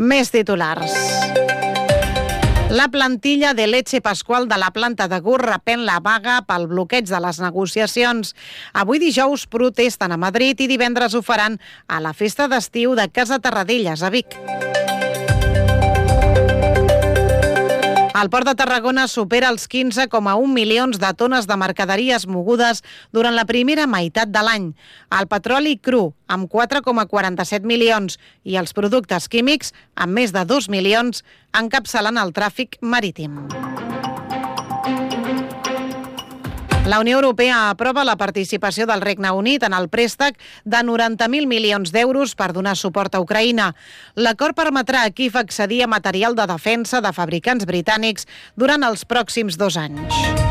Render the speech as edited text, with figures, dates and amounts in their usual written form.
Més titulars. La plantilla de Leche Pascual de la planta de Gurb reprèn la vaga pel bloqueig de les negociacions. Avui dijous protesten a Madrid i divendres ho faran a la festa d'estiu de Casa Terradellas, a Vic. El Port de Tarragona supera els 15,1 milions de tones de mercaderies mogudes durant la primera meitat de l'any. El petroli cru, amb 4,47 milions, i els productes químics, amb més de 2 milions, encapçalen el tràfic marítim. La Unió Europea aprova la participació del Regne Unit en el préstec de 90.000 milions d'euros per donar suport a Ucraïna. L'acord permetrà a Kíev accedir a material de defensa de fabricants britànics durant els pròxims 2 anys.